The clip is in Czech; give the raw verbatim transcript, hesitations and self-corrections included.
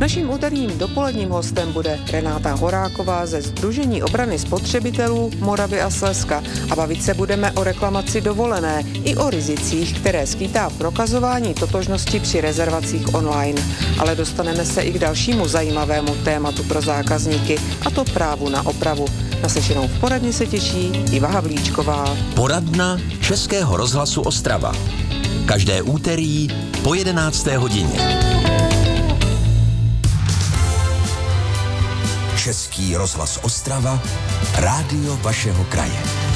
Naším úterním dopoledním hostem bude Renáta Horáková ze Sdružení obrany spotřebitelů Moravy a Slezska a bavit se budeme o reklamaci dovolené i o rizicích, které skýtá prokazování totožnosti při rezervacích online. Ale dostaneme se i k dalšímu zajímavému tématu pro zákazníky, a to právu na opravu. Na slyšenou v poradně se těší Iva Havlíčková. Poradna Českého rozhlasu Ostrava. Každé úterý po jedenácté hodině. Český rozhlas Ostrava, rádio vašeho kraje.